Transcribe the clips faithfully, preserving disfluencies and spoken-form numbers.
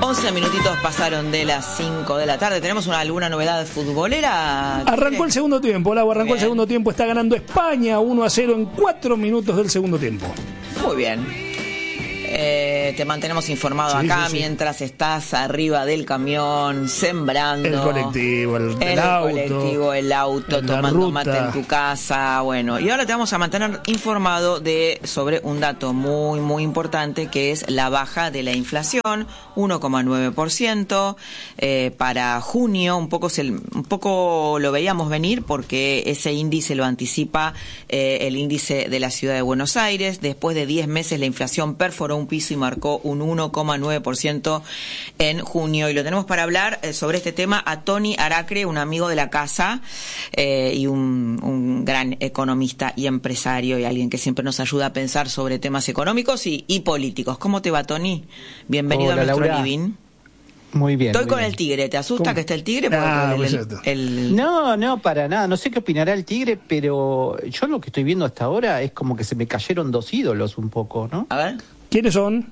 once minutitos pasaron de las cinco de la tarde. ¿Tenemos una, alguna novedad futbolera? Arrancó el segundo tiempo, Lau, arrancó bien. El segundo tiempo, está ganando España uno a cero en cuatro minutos del segundo tiempo. Muy bien. Eh, te mantenemos informado sí, acá sí, sí. mientras estás arriba del camión, sembrando. El colectivo, el, el, el auto. El colectivo, el auto, tomando mate en tu casa. Bueno, y ahora te vamos a mantener informado de sobre un dato muy, muy importante, que es la baja de la inflación, uno coma nueve por ciento eh, para junio. Un poco, se, un poco lo veíamos venir porque ese índice lo anticipa eh, el índice de la ciudad de Buenos Aires. Después de diez meses la inflación perforó un piso y marcó un uno coma nueve por ciento en junio. Y lo tenemos para hablar eh, sobre este tema a Tony Aracre, un amigo de la casa eh, y un, un gran economista y empresario y alguien que siempre nos ayuda a pensar sobre temas económicos y, y políticos. ¿Cómo te va, Tony? Bienvenido Hola, a nuestro Laura. Living. Muy bien. Estoy muy con bien. el tigre. ¿Te asusta ¿Cómo? que esté el tigre? Ah, el, el, el... No, no, para nada. No sé qué opinará el tigre, pero yo lo que estoy viendo hasta ahora es como que se me cayeron dos ídolos un poco, ¿no? A ver. ¿Quiénes son?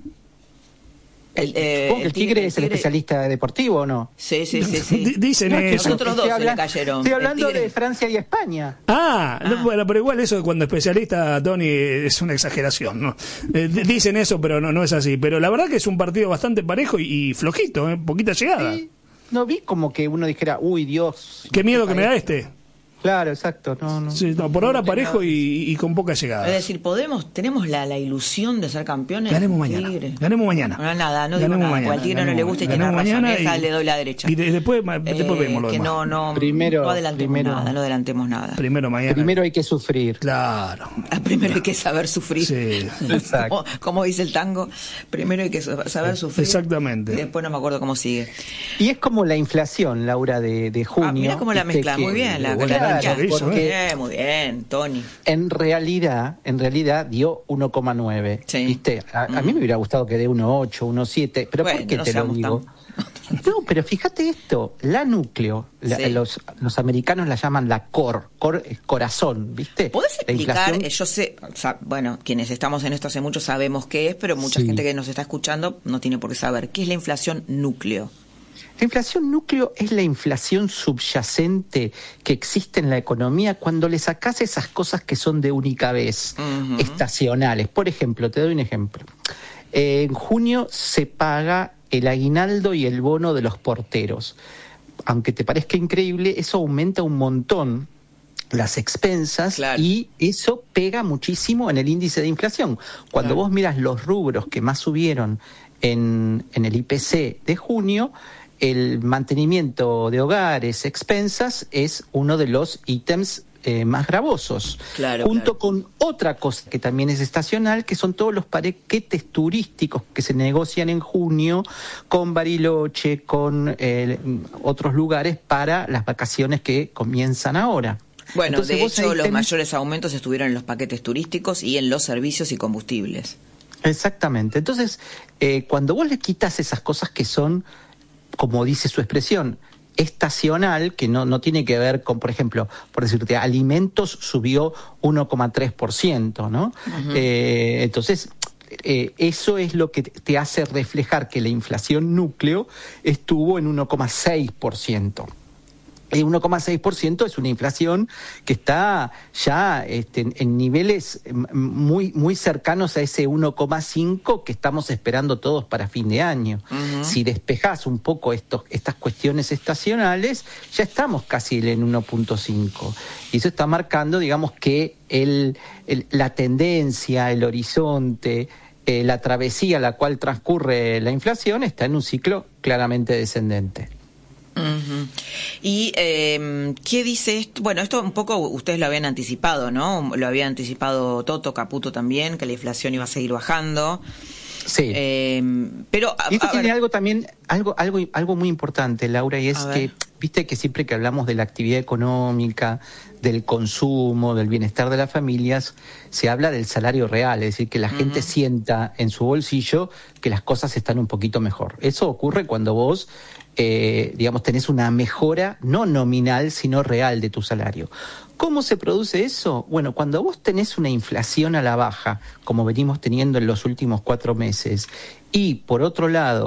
El, eh, el, el tigre, tigre es el tigre. especialista deportivo, ¿o no? Sí, sí, sí. sí. D- dicen no, eso. Nosotros dos habla- se le cayeron. Estoy hablando de Francia y España. Ah, ah. No, bueno, pero igual eso de cuando especialista, Tony, es una exageración, ¿no? Eh, d- dicen eso, pero no, no es así. Pero la verdad que es un partido bastante parejo y, y flojito, ¿eh? Poquita llegada. Sí, no vi como que uno dijera, uy, Dios. Qué miedo que me da este. Claro, exacto. No, no. Sí, no, por ahora parejo y, y con poca llegada. Es decir, podemos, tenemos la, la ilusión de ser campeones. Ganemos mañana. Tigre. Ganemos mañana. No, nada, no digo ganemos nada. Mañana, Al tigre no le gusta y tiene razón. Esa Y, le doy la derecha. Y de, después, después eh, vemos lo que demás. no, no, primero, no adelantemos primero, nada, no adelantemos nada. Primero mañana. Primero hay que sufrir. Claro. Ah, primero hay que saber sufrir. Sí. Exacto. Como, como dice el tango, primero hay que saber sufrir. Exactamente. Y después no me acuerdo cómo sigue. Y es como la inflación, Laura, de, de junio. Ah, mira cómo la mezcla, muy bien. La, Buena la, lancha la, que hizo, porque, ¿eh? eh, muy bien, Tony. En realidad, en realidad dio uno coma nueve. Sí. ¿Viste? A, a mí me hubiera gustado que dé uno coma ocho, uno coma siete. Pero bueno, ¿por qué no te lo digo? Tan... No, pero fíjate esto, la núcleo, la, sí. los, los americanos la llaman la core, core es corazón, ¿viste? ¿Podés explicar? inflación... Yo sé, o sea, bueno, quienes estamos en esto hace mucho sabemos qué es, pero mucha sí. gente que nos está escuchando no tiene por qué saber. ¿Qué es la inflación núcleo? La inflación núcleo es la inflación subyacente que existe en la economía cuando le sacás esas cosas que son de única vez, uh-huh. estacionales. Por ejemplo, te doy un ejemplo. Eh, en junio se paga el aguinaldo y el bono de los porteros. Aunque te parezca increíble, eso aumenta un montón las expensas, claro. Y eso pega muchísimo en el índice de inflación. Cuando claro. vos miras los rubros que más subieron en, en el I P C de junio, el mantenimiento de hogares, expensas, es uno de los ítems eh, más gravosos. Claro, junto claro. con otra cosa que también es estacional, que son todos los paquetes turísticos que se negocian en junio con Bariloche, con eh, otros lugares para las vacaciones que comienzan ahora. Bueno, Entonces, de hecho, los tenés... mayores aumentos estuvieron en los paquetes turísticos y en los servicios y combustibles. Exactamente. Entonces, eh, cuando vos le quitas esas cosas que son, como dice su expresión, estacional, que no, no tiene que ver con, por ejemplo, por decirte, alimentos subió uno coma tres por ciento, ¿no? Uh-huh. Eh, entonces, eh, eso es lo que te hace reflejar que la inflación núcleo estuvo en uno coma seis por ciento. El uno coma seis por ciento es una inflación que está ya este, en, en niveles muy muy cercanos a ese uno coma cinco que estamos esperando todos para fin de año. Uh-huh. Si despejás un poco estos, estas cuestiones estacionales, ya estamos casi en uno punto cinco. Y eso está marcando, digamos, que el, el, la tendencia, el horizonte, eh, la travesía a la cual transcurre la inflación está en un ciclo claramente descendente. Uh-huh. Y eh, ¿qué dice esto? Bueno, esto un poco ustedes lo habían anticipado, ¿no? Lo había anticipado Toto Caputo también, que la inflación iba a seguir bajando. Sí. Eh, pero y esto tiene ver... algo también, algo, algo, algo muy importante, Laura, y es que, viste que siempre que hablamos de la actividad económica, del consumo, del bienestar de las familias, se habla del salario real, es decir, que la uh-huh. gente sienta en su bolsillo que las cosas están un poquito mejor. Eso ocurre cuando vos Eh, digamos, tenés una mejora no nominal, sino real de tu salario. ¿Cómo se produce eso? Bueno, cuando vos tenés una inflación a la baja, como venimos teniendo en los últimos cuatro meses, y por otro lado,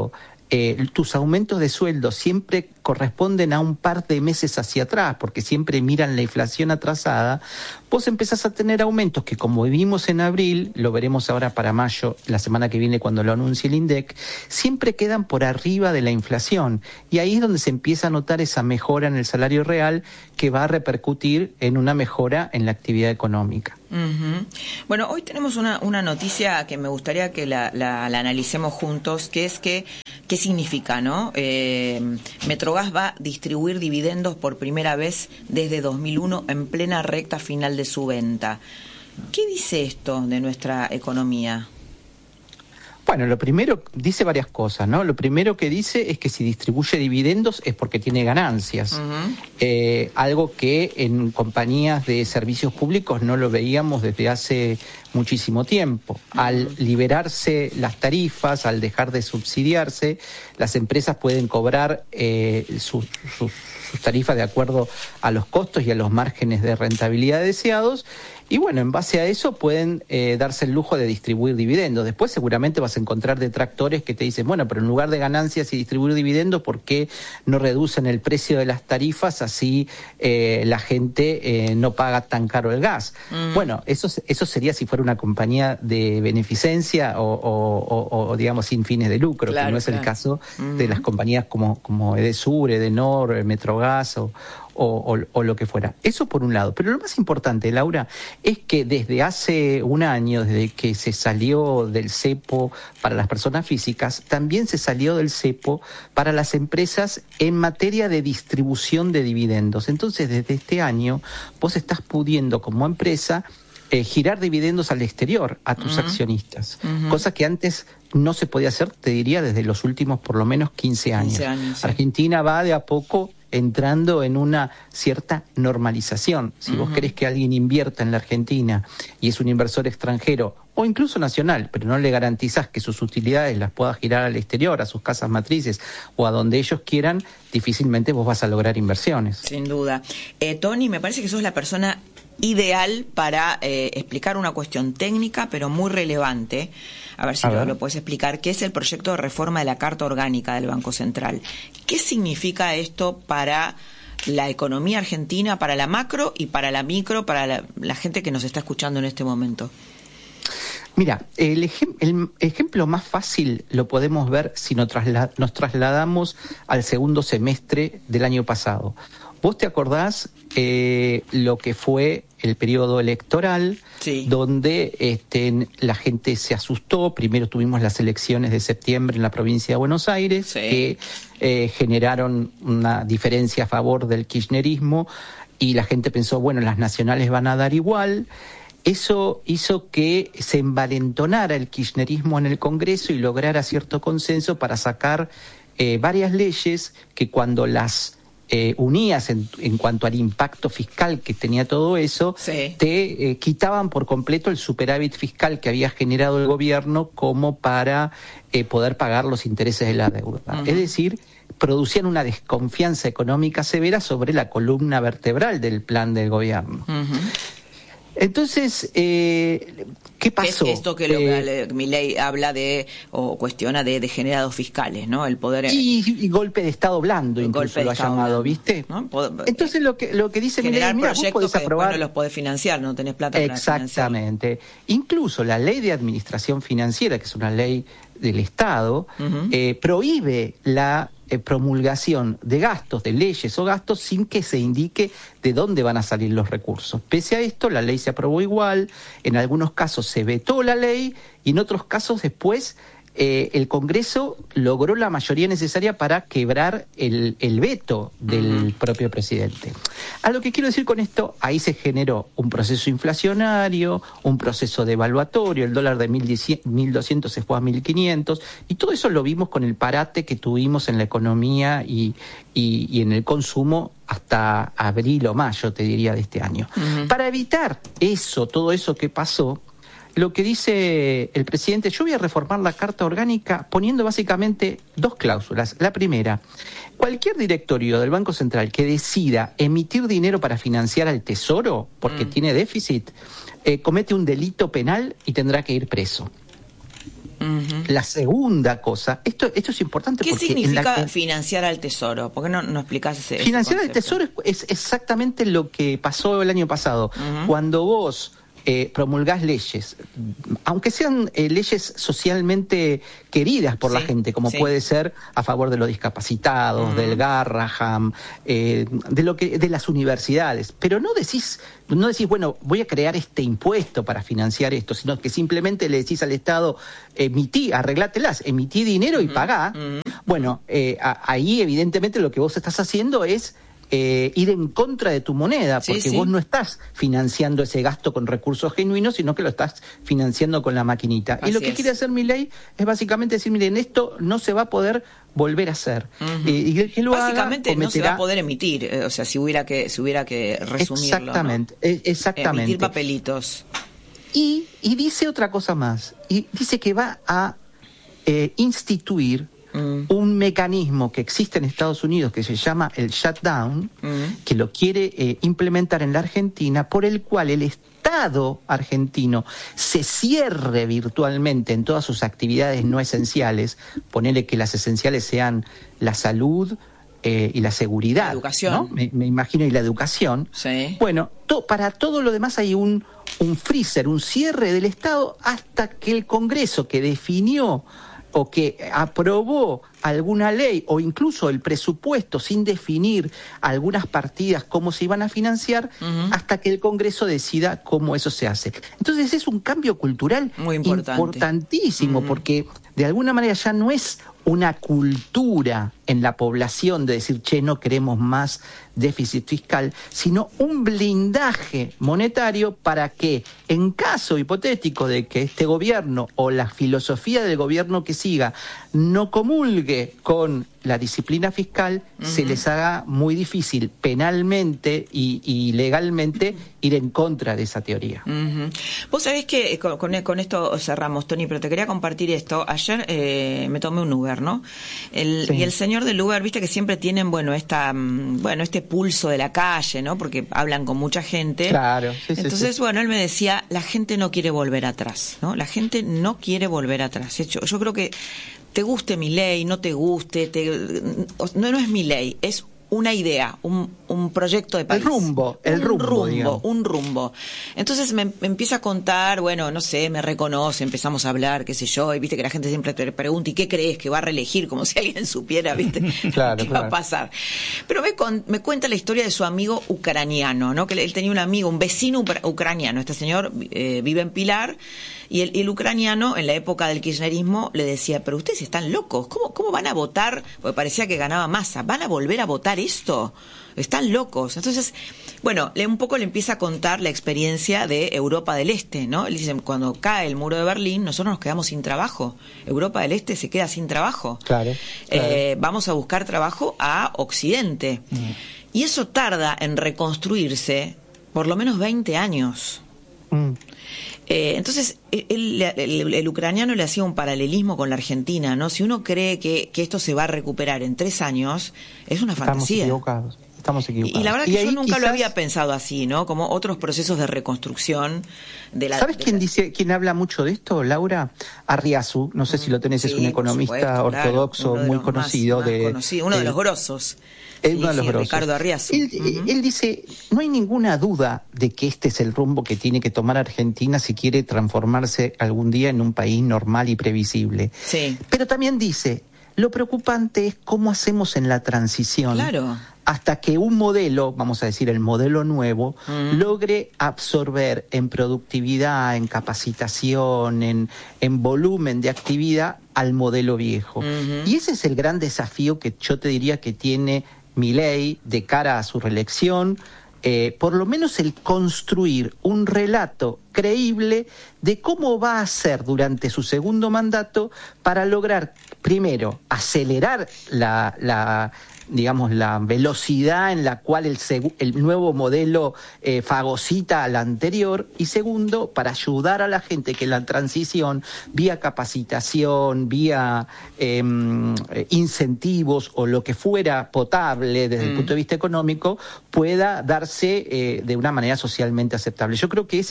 eh, tus aumentos de sueldo siempre corresponden a un par de meses hacia atrás, porque siempre miran la inflación atrasada, vos empezás a tener aumentos que, como vimos en abril, lo veremos ahora para mayo, la semana que viene cuando lo anuncie el INDEC, siempre quedan por arriba de la inflación. Y ahí es donde se empieza a notar esa mejora en el salario real que va a repercutir en una mejora en la actividad económica. Uh-huh. Bueno, hoy tenemos una, una noticia que me gustaría que la, la, la analicemos juntos, que es que, ¿qué significa, no? Eh, Metrogas va a distribuir dividendos por primera vez desde dos mil uno en plena recta final de su venta. ¿Qué dice esto de nuestra economía? Bueno, lo primero, dice varias cosas, ¿no? Lo primero que dice es que si distribuye dividendos es porque tiene ganancias. Uh-huh. Eh, algo que en compañías de servicios públicos no lo veíamos desde hace muchísimo tiempo. Uh-huh. Al liberarse las tarifas, al dejar de subsidiarse, las empresas pueden cobrar eh, sus, sus, sus tarifas de acuerdo a los costos y a los márgenes de rentabilidad deseados. Y bueno, en base a eso pueden eh, darse el lujo de distribuir dividendos. Después seguramente vas a encontrar detractores que te dicen, bueno, pero en lugar de ganancias y distribuir dividendos, ¿por qué no reducen el precio de las tarifas así eh, la gente eh, no paga tan caro el gas? Mm. Bueno, eso, eso sería si fuera una compañía de beneficencia o, o, o, o digamos, sin fines de lucro, claro, que no es claro. el caso mm. de las compañías como, como Edesur, Edenor, Metrogas o... O, o, o lo que fuera. Eso por un lado. Pero lo más importante, Laura, es que desde hace un año, desde que se salió del cepo para las personas físicas, también se salió del cepo para las empresas en materia de distribución de dividendos. Entonces, desde este año, vos estás pudiendo como empresa eh, girar dividendos al exterior a tus uh-huh. accionistas, uh-huh. cosa que antes no se podía hacer, te diría, desde los últimos por lo menos quince años. quince años sí. Argentina va de a poco entrando en una cierta normalización. Si uh-huh. vos querés que alguien invierta en la Argentina y es un inversor extranjero o incluso nacional, pero no le garantizás que sus utilidades las pueda girar al exterior, a sus casas matrices o a donde ellos quieran, difícilmente vos vas a lograr inversiones. Sin duda. Eh, Tony, me parece que sos la persona ideal para eh, explicar una cuestión técnica, pero muy relevante. A ver si a lo, ver. lo puedes explicar, ¿qué es el proyecto de reforma de la Carta Orgánica del Banco Central? ¿Qué significa esto para la economía argentina, para la macro y para la micro, para la, la gente que nos está escuchando en este momento? Mira, el, ejem- el ejemplo más fácil lo podemos ver si nos, trasla- nos trasladamos al segundo semestre del año pasado. ¿Vos te acordás eh, lo que fue el periodo electoral, sí. donde este, la gente se asustó? Primero tuvimos las elecciones de septiembre en la provincia de Buenos Aires, sí. que eh, generaron una diferencia a favor del kirchnerismo, y la gente pensó, bueno, las nacionales van a dar igual. Eso hizo que se envalentonara el kirchnerismo en el Congreso y lograra cierto consenso para sacar eh, varias leyes que, cuando las Eh, unías en, en cuanto al impacto fiscal que tenía todo eso, sí. te eh, quitaban por completo el superávit fiscal que había generado el gobierno como para eh, poder pagar los intereses de la deuda. Uh-huh. Es decir, producían una desconfianza económica severa sobre la columna vertebral del plan del gobierno. Uh-huh. Entonces, eh, ¿qué pasó? Es esto que eh, Milei habla de, o cuestiona de degenerados fiscales, ¿no? El poder... Y, y golpe de Estado blando, incluso lo ha llamado, ¿viste? ¿No? Entonces lo que lo que dice Milei, mira, vos podés que aprobar... no los podés financiar, no tenés plata para financiar. Exactamente. Incluso la ley de administración financiera, que es una ley del Estado, uh-huh. eh, prohíbe la eh, promulgación de gastos, de leyes o gastos, sin que se indique de dónde van a salir los recursos. Pese a esto, la ley se aprobó igual, en algunos casos se vetó la ley y en otros casos después eh, el Congreso logró la mayoría necesaria para quebrar el, el veto del uh-huh. propio presidente. A lo que quiero decir con esto, ahí se generó un proceso inflacionario, un proceso devaluatorio, el dólar de mil doscientos se fue a mil quinientos, y todo eso lo vimos con el parate que tuvimos en la economía y, y, y en el consumo hasta abril o mayo, te diría, de este año. Uh-huh. Para evitar eso, todo eso que pasó, lo que dice el presidente, yo voy a reformar la Carta Orgánica poniendo básicamente dos cláusulas. La primera, cualquier directorio del Banco Central que decida emitir dinero para financiar al Tesoro, porque mm. tiene déficit, eh, comete un delito penal y tendrá que ir preso. Uh-huh. La segunda cosa, esto esto es importante. ¿Qué porque significa en la, financiar al Tesoro? ¿Por qué no, no explicás ese Financiar ese al Tesoro es, es exactamente lo que pasó el año pasado. Uh-huh. Cuando vos eh, promulgás leyes, aunque sean eh, leyes socialmente queridas por sí, la gente, como sí. puede ser a favor de los discapacitados, uh-huh. del Garraham, eh, de lo que de las universidades, pero no decís no decís, bueno, voy a crear este impuesto para financiar esto, sino que simplemente le decís al Estado, emití, arreglátelas, emití dinero y uh-huh. pagá. Uh-huh. Bueno, eh, a, ahí evidentemente lo que vos estás haciendo es Eh, ir en contra de tu moneda, porque sí, sí. vos no estás financiando ese gasto con recursos genuinos, sino que lo estás financiando con la maquinita. Así y lo que es. quiere hacer Milei es básicamente decir, miren, esto no se va a poder volver a hacer. Uh-huh. eh, y el que lo básicamente haga, no se va a poder emitir, eh, o sea, si hubiera que, si hubiera que resumirlo. Exactamente, ¿no? eh, exactamente. Emitir papelitos. Y, y dice otra cosa más, y dice que va a eh, instituir Mm. un mecanismo que existe en Estados Unidos que se llama el shutdown, mm. que lo quiere eh, implementar en la Argentina, por el cual el Estado argentino se cierre virtualmente en todas sus actividades no esenciales, ponele que las esenciales sean la salud eh, y la seguridad, la educación, ¿no? me, me imagino, y la educación. Sí. Bueno, to, para todo lo demás hay un, un freezer, un cierre del Estado hasta que el Congreso, que definió o que aprobó alguna ley o incluso el presupuesto sin definir algunas partidas, cómo se iban a financiar, uh-huh. hasta que el Congreso decida cómo eso se hace. Entonces es un cambio cultural muy importante. importantísimo, uh-huh. porque de alguna manera ya no es una cultura en la población de decir, che, no queremos más déficit fiscal, sino un blindaje monetario para que, en caso hipotético de que este gobierno o la filosofía del gobierno que siga no comulgue con la disciplina fiscal, uh-huh. se les haga muy difícil penalmente y, y legalmente ir en contra de esa teoría. Uh-huh. Vos sabés que con, con esto cerramos, Tony, pero te quería compartir esto. Ayer eh, me tomé un Uber, ¿no? El, sí. Y el señor del Uber, viste que siempre tienen, bueno, esta, bueno, este pulso de la calle, ¿no? Porque hablan con mucha gente. Claro. Sí, Entonces, sí, sí. bueno, él me decía, la gente no quiere volver atrás, ¿no? La gente no quiere volver atrás. Yo, yo creo que te guste mi ley, no te guste, te, no, no es mi ley, es una idea, un, un proyecto de país. El rumbo, el un rumbo, rumbo, un rumbo. Entonces me, me empieza a contar, bueno, no sé, me reconoce, empezamos a hablar, qué sé yo, y viste que la gente siempre te pregunta, ¿y qué crees? ¿Que va a reelegir? Como si alguien supiera, viste, claro, qué claro. va a pasar. Pero me, con, me cuenta la historia de su amigo ucraniano, ¿no? Que él tenía un amigo, un vecino ucraniano. Este señor eh, vive en Pilar, y el, el ucraniano, en la época del kirchnerismo, le decía, pero ustedes están locos, ¿cómo, cómo van a votar? Porque parecía que ganaba Massa, ¿van a volver a votar esto? Están locos. Entonces, bueno, le, un poco le empieza a contar la experiencia de Europa del Este, ¿no? Él dice, cuando cae el muro de Berlín, nosotros nos quedamos sin trabajo. Europa del Este se queda sin trabajo. Claro. claro. Eh, vamos a buscar trabajo a Occidente. Mm. Y eso tarda en reconstruirse por lo menos veinte años. Mm. Eh, entonces, el, el, el ucraniano le hacía un paralelismo con la Argentina, ¿no? Si uno cree que, que esto se va a recuperar en tres años, es una Estamos fantasía. Equivocados. Estamos equivocados. Y la verdad y que yo nunca quizás... lo había pensado así, ¿no? Como otros procesos de reconstrucción de la... ¿Sabes de quién la... dice, quién habla mucho de esto, Laura? Arriazu, no sé mm, si lo tenés, sí, es un economista supuesto, ortodoxo claro, muy conocido. Más, más de, conocido, uno de, de los grosos. Es sí, uno de los sí, grosos. Ricardo Arriazu. Él, uh-huh. él dice, no hay ninguna duda de que este es el rumbo que tiene que tomar Argentina si quiere transformarse algún día en un país normal y previsible. Sí. Pero también dice, lo preocupante es cómo hacemos en la transición. Claro. Hasta que un modelo, vamos a decir el modelo nuevo, mm. logre absorber en productividad, en capacitación, en, en volumen de actividad al modelo viejo. Mm-hmm. Y ese es el gran desafío que yo te diría que tiene Milei de cara a su reelección, eh, por lo menos el construir un relato creíble de cómo va a hacer durante su segundo mandato para lograr, primero, acelerar la... la digamos, la velocidad en la cual el, seg- el nuevo modelo eh, fagocita al anterior, y segundo, para ayudar a la gente que en la transición, vía capacitación, vía eh, incentivos o lo que fuera potable desde mm. el punto de vista económico, pueda darse eh, de una manera socialmente aceptable. Yo creo que ese es el gran desafío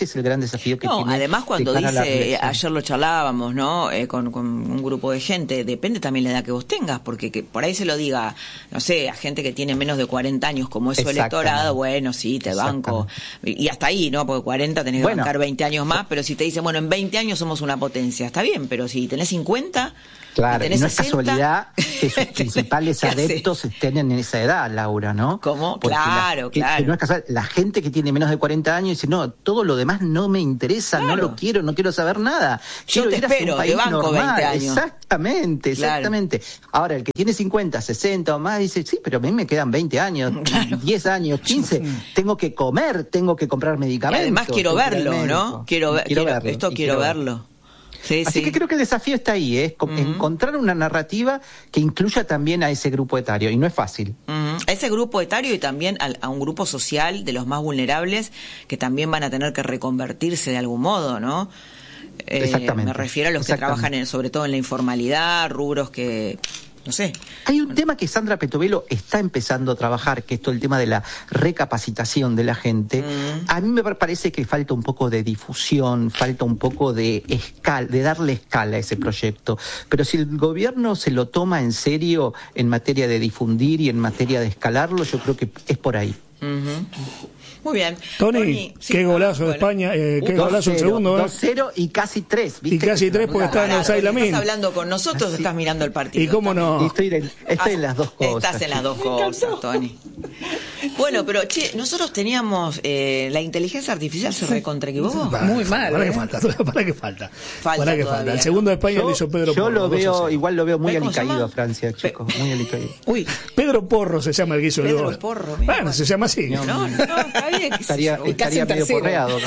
desafío que no, tiene. Además, cuando de cara a la dice, reelección. ayer lo charlábamos, ¿no? Eh, con, con un grupo de gente, depende también la edad que vos tengas, porque que por ahí se lo diga, no sé, a gente que tiene menos de cuarenta años, como es su electorado, bueno, sí, te banco. Y hasta ahí, ¿no? Porque cuarenta tenés que bueno, bancar veinte años más, pero si te dicen, bueno, en veinte años somos una potencia, está bien, pero si tenés cincuenta... Claro, y tenés y no es sesenta, casualidad que sus principales adeptos estén en esa edad, Laura, ¿no? ¿Cómo? Porque Claro, la, que, claro. que no es casual. La gente que tiene menos de cuarenta años dice, no, todo lo demás no me interesa, Claro. no lo quiero, no quiero saber nada. Yo Quiero te ir hacia espero, un país te banco normal. veinte años. Exactamente, exactamente. Claro. Ahora, el que tiene cincuenta, sesenta o más dice, sí, pero a mí me quedan veinte años, claro. diez años, quince, tengo que comer, tengo que comprar medicamentos. Y además quiero verlo, ¿no? Quiero, ver, quiero, quiero verlo. Esto quiero, quiero verlo. verlo. Sí, Así sí. que creo que el desafío está ahí, es ¿eh? uh-huh. encontrar una narrativa que incluya también a ese grupo etario, y no es fácil. Uh-huh. A ese grupo etario y también a, a un grupo social de los más vulnerables que también van a tener que reconvertirse de algún modo, ¿no? Eh, Exactamente. Me refiero a los que trabajan en, sobre todo en la informalidad, rubros que... No sé. Hay un tema que Sandra Petovelo está empezando a trabajar, que es todo el tema de la recapacitación de la gente. Mm. A mí me parece que falta un poco de difusión, falta un poco de escala, de darle escala a ese proyecto. Pero si el gobierno se lo toma en serio en materia de difundir y en materia de escalarlo, yo creo que es por ahí. Uh-huh. Muy bien. Tony, Tony sí, qué golazo de bueno. España, eh, qué golazo el segundo. dos cero y casi tres. Y casi tres porque está en el Offside Lamin. ¿Estás hablando con nosotros o estás mirando el partido? ¿Y cómo no? Y estoy, en, estoy en las dos cosas. Estás en las dos cosas, Tony. Bueno, pero che, nosotros teníamos eh, la inteligencia artificial se recontra equivocó. Muy mal. ¿Para qué falta? ¿Para qué falta? Falta ¿Para qué falta? El segundo de España lo hizo Pedro Yo Porro. Yo lo veo, igual lo veo muy ¿Cómo alicaído a Francia, chicos. Muy alicaído. Uy, Pedro Porro se llama el que hizo el gol. Pedro Porro. Bueno, se llama así. No, no, no está bien. Estaría, estaría medio porreado.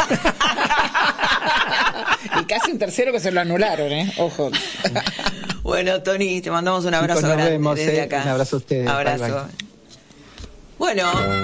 Y casi un tercero que se lo anularon, ¿eh? Ojo. Bueno, Tony, te mandamos un abrazo Chicos, nos grande vemos, desde eh. acá. Un abrazo a ustedes. Abrazo. Bye, bye. Bueno.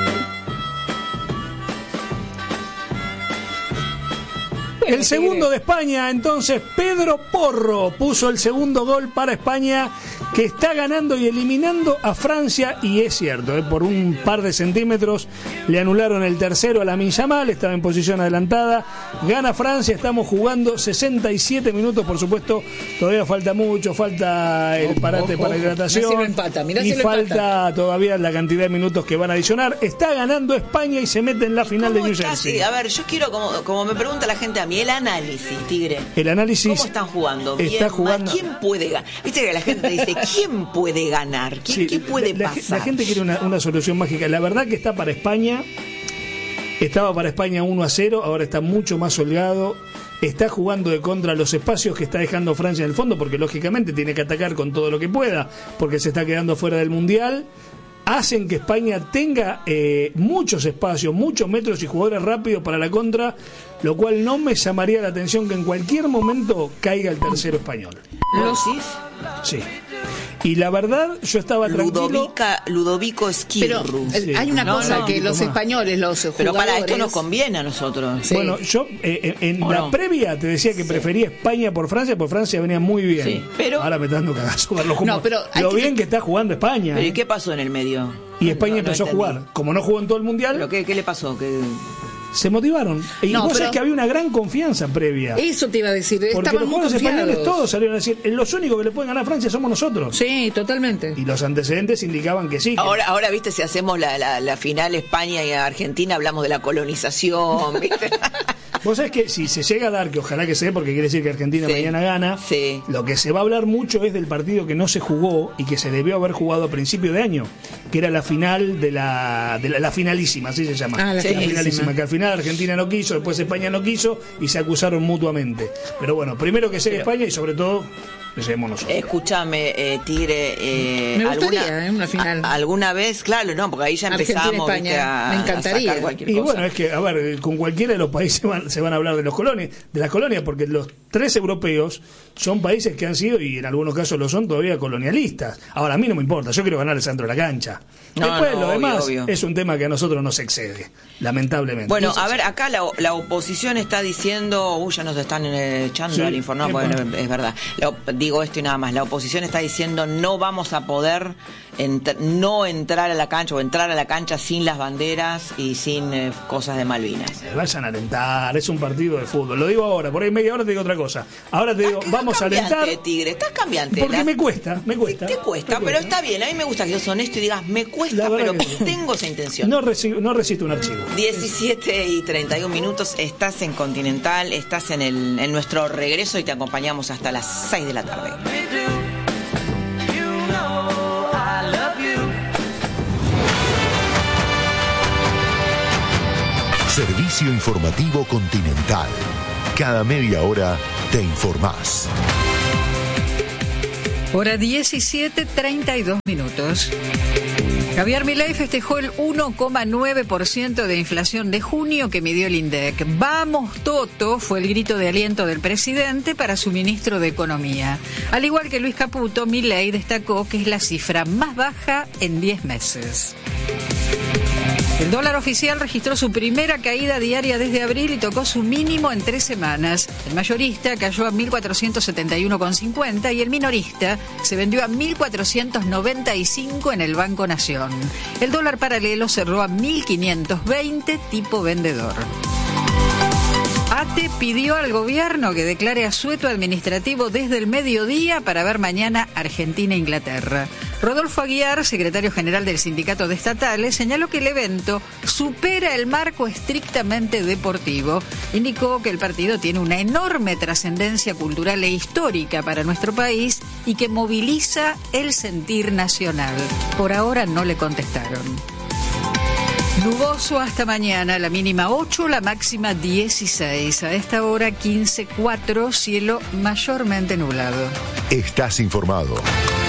El segundo de España, entonces, Pedro Porro puso el segundo gol para España, que está ganando y eliminando a Francia, y es cierto, ¿eh? por un par de centímetros le anularon el tercero a Lamine Yamal, estaba en posición adelantada, gana Francia, estamos jugando sesenta y siete minutos, por supuesto, todavía falta mucho, falta el parate ojo, para hidratación, mirá si lo empata, mirá y si lo falta empata. todavía la cantidad de minutos que van a adicionar. Está ganando España y se mete en la final de New Jersey. A ver, yo quiero, como, como me pregunta la gente a mí, el análisis, Tigre. El análisis. ¿Cómo están jugando? Bien, está jugando. ¿Quién puede ganar? Viste que la gente dice, ¿quién puede ganar? ¿Quién, sí, ¿Qué puede la, pasar? La gente quiere una, una solución mágica. La verdad que está para España. Estaba para España uno a cero, ahora está mucho más holgado. Está jugando de contra los espacios que está dejando Francia en el fondo, porque lógicamente tiene que atacar con todo lo que pueda, porque se está quedando fuera del Mundial. Hacen que España tenga eh, muchos espacios, muchos metros y jugadores rápidos para la contra, lo cual no me llamaría la atención que en cualquier momento caiga el tercero español. ¿Lo decís? Sí. Y la verdad, yo estaba tranquilo. Ludovica, Ludovico Esquirru. Pero sí. Hay una no, cosa no, que los más. españoles, los jugadores... Pero para esto nos conviene a nosotros. Sí. Bueno, yo eh, en la no? previa te decía que sí. prefería España por Francia, porque Francia venía muy bien. Sí, pero... Ahora me está dando cagazo verlo como... No, pero lo bien que... que está jugando España. ¿Pero y qué pasó en el medio? Y España no, empezó a jugar. Como no jugó en todo el Mundial... ¿Pero qué, qué le pasó? ¿Qué... Se motivaron. Y no, vos sabés que había una gran confianza previa. Eso te iba a decir. Porque Estaban los jugadores españoles todos salieron a decir, los únicos que le pueden ganar a Francia somos nosotros. Sí, totalmente. Y los antecedentes indicaban que sí. Que... Ahora, ahora viste, si hacemos la, la, la final España y Argentina, hablamos de la colonización, ¿viste? Vos sabés que si se llega a dar, que ojalá que se dé, porque quiere decir que Argentina sí, mañana gana, sí. Lo que se va a hablar mucho es del partido que no se jugó y que se debió haber jugado a principio de año, que era la final de la, de la, la finalísima, así se llama. Ah, la, sí, la finalísima, que al final Argentina no quiso, después España no quiso y se acusaron mutuamente. Pero bueno, primero que sea España y sobre todo que seamos nosotros. Escúchame, eh, Tigre, eh, me gustaría, alguna, eh, una final. A, alguna vez, claro, no, porque ahí ya empezamos ¿viste? A, me encantaría. A sacar cualquier y cosa. bueno, es que, a ver, con cualquiera de los países van, se van a hablar de los colonias, de las colonias, porque los tres europeos son países que han sido, y en algunos casos lo son, todavía colonialistas. Ahora, a mí no me importa, yo quiero ganar el centro de la cancha. No, Después, no, lo obvio, demás obvio. es un tema que a nosotros nos excede, lamentablemente. Bueno, a ver, acá la, la oposición está diciendo, uy, ya nos están eh, echando sí, al informe, no, porque es verdad. La, digo esto y nada más, la oposición está diciendo no vamos a poder Entr- no entrar a la cancha o entrar a la cancha sin las banderas y sin eh, cosas de Malvinas. Se vayan a alentar, es un partido de fútbol. Lo digo ahora, por ahí media hora te digo otra cosa. Ahora te digo, Estás vamos a alentar. Tigre, estás cambiante. Porque la... me cuesta, me cuesta. Te, te cuesta, me pero cuesta. está bien. A mí me gusta que seas honesto y digas, me cuesta, pero sí. tengo esa intención. No, reci- no resisto un archivo. diecisiete y treinta y un minutos, estás en Continental, estás en, el, en nuestro regreso y te acompañamos hasta las seis de la tarde. Servicio informativo Continental. Cada media hora te informás. Hora diecisiete treinta y dos minutos. Javier Milei festejó el uno coma nueve por ciento de inflación de junio que midió el INDEC. ¡Vamos, Toto! Fue el grito de aliento del presidente para su ministro de Economía. Al igual que Luis Caputo, Milei destacó que es la cifra más baja en diez meses. El dólar oficial registró su primera caída diaria desde abril y tocó su mínimo en tres semanas. El mayorista cayó a mil cuatrocientos setenta y uno con cincuenta y el minorista se vendió a mil cuatrocientos noventa y cinco en el Banco Nación. El dólar paralelo cerró a mil quinientos veinte tipo vendedor. ATE pidió al gobierno que declare asueto administrativo desde el mediodía para ver mañana Argentina-Inglaterra. Rodolfo Aguiar, secretario general del Sindicato de Estatales, señaló que el evento supera el marco estrictamente deportivo. Indicó que el partido tiene una enorme trascendencia cultural e histórica para nuestro país y que moviliza el sentir nacional. Por ahora no le contestaron. Nuboso hasta mañana, la mínima ocho, la máxima dieciséis. A esta hora quince cuatro, cielo mayormente nublado. Estás informado.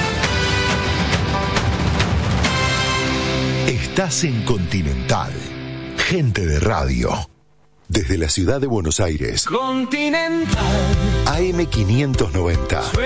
Estás en Continental. Gente de radio. Desde la ciudad de Buenos Aires. Continental. A M quinientos noventa.